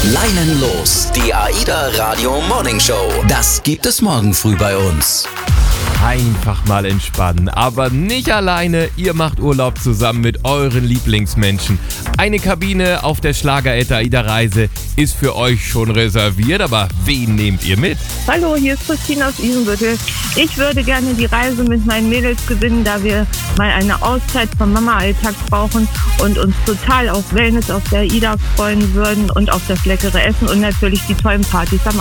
Leinen los, die AIDA Radio Morning Show. Das gibt es morgen früh bei uns. Einfach mal entspannen, aber nicht alleine. Ihr macht Urlaub zusammen mit euren Lieblingsmenschen. Eine Kabine auf der Schlager-AIDA-Reise ist für euch schon reserviert, aber wen nehmt ihr mit? Hallo, hier ist Christine aus Isenbüttel. Ich würde gerne die Reise mit meinen Mädels gewinnen, da wir mal eine Auszeit vom Mama-Alltag brauchen und uns total auf Wellness auf der AIDA freuen würden und auf das leckere Essen und natürlich die tollen Partys am